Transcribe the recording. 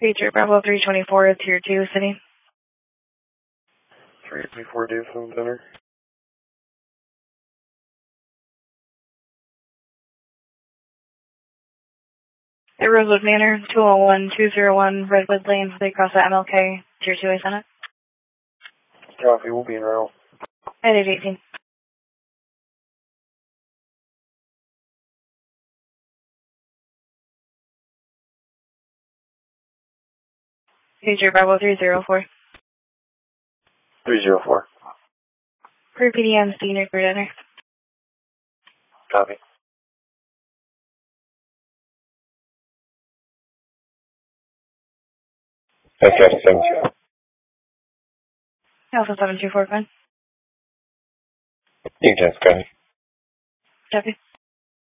Patriot Bravo 324, Tier 2, City. 324 Davidson Center. At Rosewood Manor, 201-201 Redwood Lane, they cross at MLK, Tier 2A Senate. Copy, we'll be in route. At 818. Patriot Bravo 304. 304. For PDM, Senior for dinner. Copy. Okay, thank you. Alpha 724, fine. You can just go. Copy.